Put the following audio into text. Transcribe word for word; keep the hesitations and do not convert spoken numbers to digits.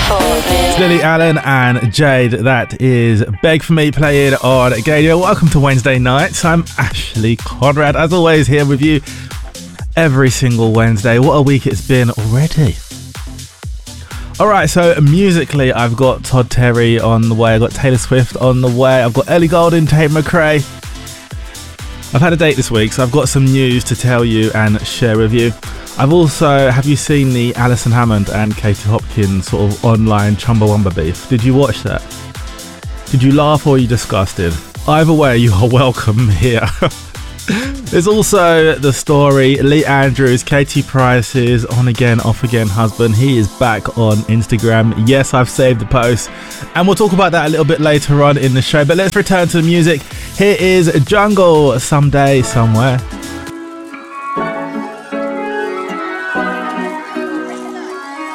It's Lily Allen and Jade. That is Beg For Me playing on Gadio. Welcome to Wednesday nights. I'm Ashley Conrad, as always, here with you every single Wednesday. What a week it's been already. Alright, so musically, I've got Todd Terry on the way. I've got Taylor Swift on the way. I've got Ellie Goulding, Tate McRae. I've had a date this week, so I've got some news to tell you and share with you. I've also, have you seen the Alison Hammond and Katie Hopkins sort of online Chumbawamba beef? Did you watch that? Did you laugh or are you disgusted? Either way, you are welcome here. There's also the story, Lee Andrews, Katie Price's on again, off again husband. He is back on Instagram. Yes, I've saved the post. And we'll talk about that a little bit later on in the show. But let's return to the music. Here is Jungle, Someday, Somewhere.